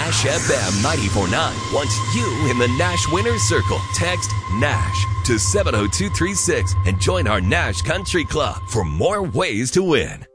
Nash FM 94.9 wants you in the Nash Winner's Circle. Text NASH to 70236 and join our Nash Country Club for more ways to win.